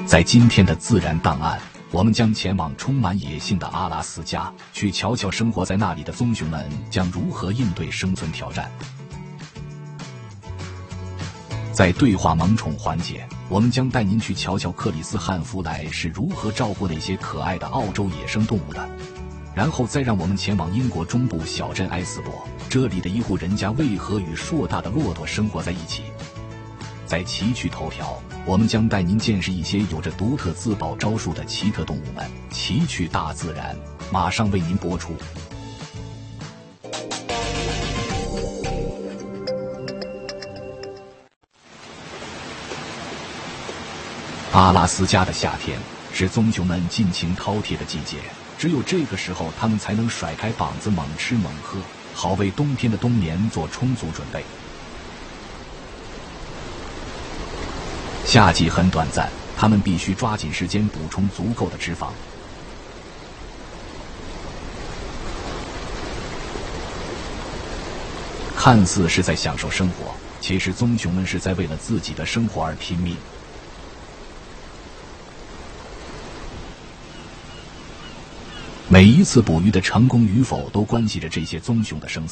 在今天的自然档案，我们将前往充满野性的阿拉斯加，去瞧瞧生活在那里的棕熊们将如何应对生存挑战。在对话萌宠环节，我们将带您去瞧瞧克里斯汉弗莱是如何照顾那些可爱的澳洲野生动物的。然后再让我们前往英国中部小镇埃斯珀，这里的一户人家为何与硕大的骆驼生活在一起。在奇趣头条，我们将带您见识一些有着独特自保招数的奇特动物们。奇趣大自然马上为您播出。阿拉斯加的夏天是棕熊们尽情饕餮的季节，只有这个时候它们才能甩开膀子猛吃猛喝，好为冬天的冬眠做充足准备。夏季很短暂，它们必须抓紧时间补充足够的脂肪。看似是在享受生活，其实棕熊们是在为了自己的生活而拼命。每一次捕鱼的成功与否都关系着这些棕熊的生死。